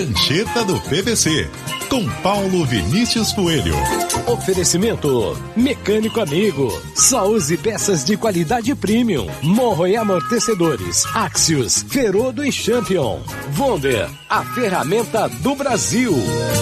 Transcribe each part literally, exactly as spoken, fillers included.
Prancheta do P V C, com Paulo Vinícius Coelho. Oferecimento Mecânico Amigo, só use peças de qualidade premium. Morro e amortecedores, Axios, Ferodo e Champion. Wonder, a ferramenta do Brasil.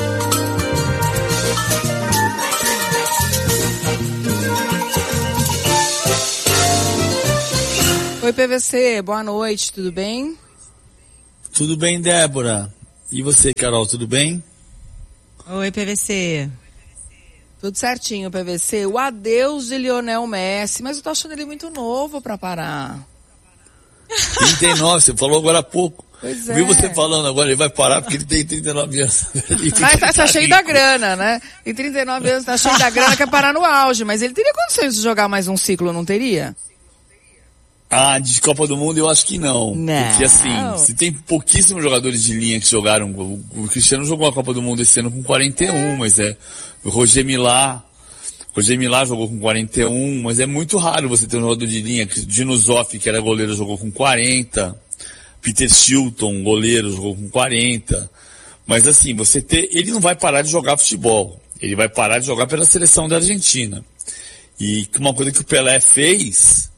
Oi, P V C, boa noite, tudo bem? Tudo bem, Débora. E você, Carol, tudo bem? Oi, P V C. Tudo certinho, P V C. O adeus de Lionel Messi, mas eu tô achando ele muito novo pra parar. trinta e nove, você falou agora há pouco. Pois é. Viu você falando agora, ele vai parar porque ele tem trinta e nove anos. Mas tá, tá cheio da grana, né? Tem trinta e nove anos, tá cheio da grana, quer parar no auge, mas ele teria condições de jogar mais um ciclo, não teria? Ah, de Copa do Mundo eu acho que não. Não. Porque assim, se tem pouquíssimos jogadores de linha que jogaram, o, o Cristiano jogou a Copa do Mundo esse ano com quarenta e um, é. mas é, o Roger Milá, Roger Milá jogou com quarenta e um, mas é muito raro você ter um jogador de linha. Dino Zoff, que era goleiro, jogou com quarenta, Peter Shilton, goleiro, jogou com quarenta, mas assim, você ter, ele não vai parar de jogar futebol, ele vai parar de jogar pela seleção da Argentina. E uma coisa que o Pelé fez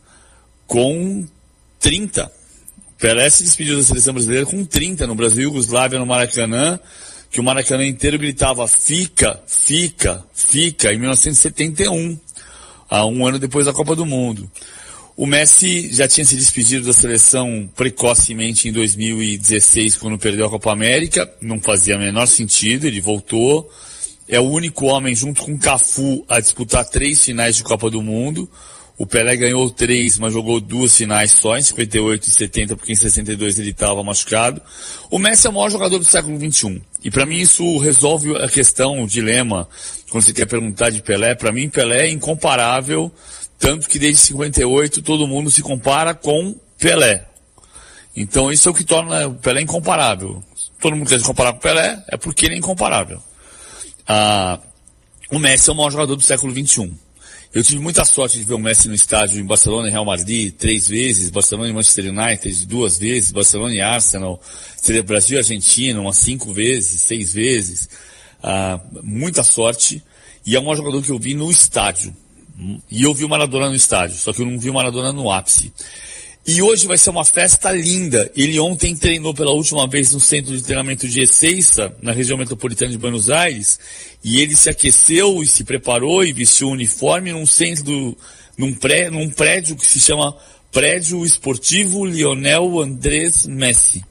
com trinta. O Pelé se despediu da seleção brasileira com trinta no Brasil, Iugoslávia, no Maracanã, que o Maracanã inteiro gritava fica, fica, fica, em mil novecentos e setenta e um, há um ano depois da Copa do Mundo. O Messi já tinha se despedido da seleção precocemente em dois mil e dezesseis, quando perdeu a Copa América, não fazia o menor sentido, ele voltou, é o único homem junto com Cafu a disputar três finais de Copa do Mundo. O Pelé ganhou três, mas jogou duas finais só, em cinquenta e oito e setenta, porque em sessenta e dois ele estava machucado. O Messi é o maior jogador do século vinte e um. E para mim isso resolve a questão, o dilema, quando você quer perguntar de Pelé. Para mim Pelé é incomparável, tanto que desde cinquenta e oito todo mundo se compara com Pelé. Então isso é o que torna o Pelé incomparável. Todo mundo quer se comparar com o Pelé, é porque ele é incomparável. Ah, o Messi é o maior jogador do século vinte e um. Eu tive muita sorte de ver o Messi no estádio em Barcelona e Real Madrid três vezes, Barcelona e Manchester United duas vezes, Barcelona e Arsenal, Brasil e Argentina umas cinco vezes, seis vezes. Ah, muita sorte. E é um jogador que eu vi no estádio. E eu vi o Maradona no estádio, só que eu não vi o Maradona no ápice. E hoje vai ser uma festa linda. Ele ontem treinou pela última vez no centro de treinamento de Ezeiza, na região metropolitana de Buenos Aires, e ele se aqueceu e se preparou e vestiu o uniforme num centro, num, pré, num prédio que se chama Prédio Esportivo Lionel Andrés Messi.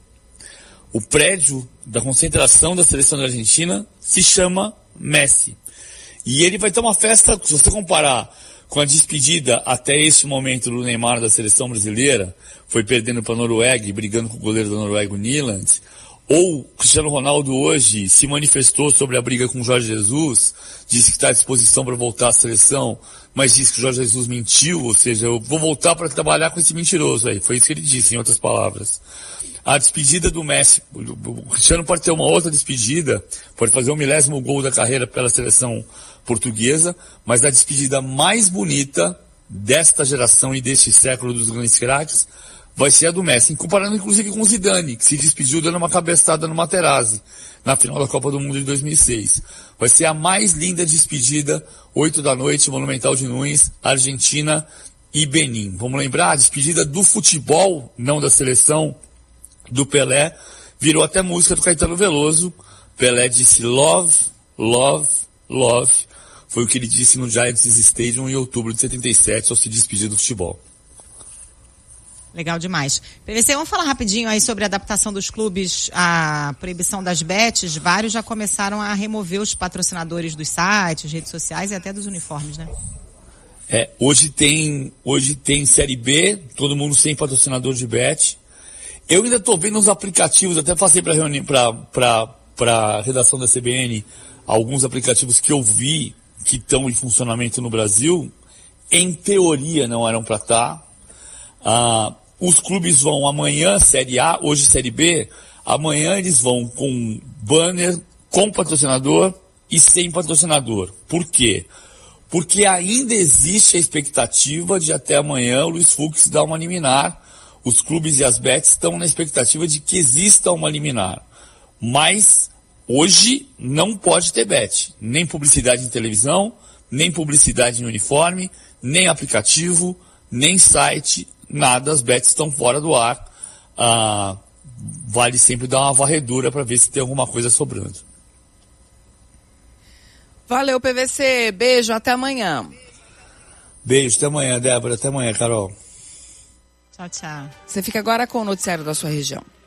O prédio da concentração da seleção da Argentina se chama Messi. E ele vai ter uma festa, se você comparar com a despedida até esse momento do Neymar da seleção brasileira, foi perdendo para a Noruega e brigando com o goleiro da Noruega, o Nyland, ou o Cristiano Ronaldo hoje se manifestou sobre a briga com o Jorge Jesus, disse que está à disposição para voltar à seleção, mas disse que o Jorge Jesus mentiu, ou seja, eu vou voltar para trabalhar com esse mentiroso aí, foi isso que ele disse, em outras palavras. A despedida do Messi, o Cristiano pode ter uma outra despedida, pode fazer o milésimo gol da carreira pela seleção portuguesa, mas a despedida mais bonita desta geração e deste século dos grandes craques vai ser a do Messi, comparando inclusive com o Zidane, que se despediu dando uma cabeçada no Materazzi, na final da Copa do Mundo de dois mil e seis. Vai ser a mais linda despedida, oito da noite, Monumental de Nunes, Argentina e Benin. Vamos lembrar, a despedida do futebol, não da seleção, do Pelé, virou até música do Caetano Veloso. Pelé disse love, love, love. Foi o que ele disse no Giants Stadium em outubro de setenta e sete, ao se despedir do futebol. Legal demais. P V C, vamos falar rapidinho aí sobre a adaptação dos clubes à proibição das bets. Vários já começaram a remover os patrocinadores dos sites, redes sociais e até dos uniformes, né? É, hoje tem, hoje tem Série B, todo mundo sem patrocinador de bet. Eu ainda estou vendo os aplicativos, até passei para reuni- a redação da C B N alguns aplicativos que eu vi que estão em funcionamento no Brasil. Em teoria não eram para estar. Ah, os clubes vão amanhã, Série A, hoje Série B, amanhã eles vão com banner, com patrocinador e sem patrocinador. Por quê? Porque ainda existe a expectativa de até amanhã o Luiz Fux dar uma liminar. Os clubes e as bets estão na expectativa de que exista uma liminar. Mas hoje não pode ter bet. Nem publicidade em televisão, nem publicidade em uniforme, nem aplicativo, nem site, nada. As bets estão fora do ar. Ah, vale sempre dar uma varredura para ver se tem alguma coisa sobrando. Valeu, P V C. Beijo, até amanhã. Beijo, até amanhã, Débora. Até amanhã, Carol. Tchau, tchau. Você fica agora com o noticiário da sua região.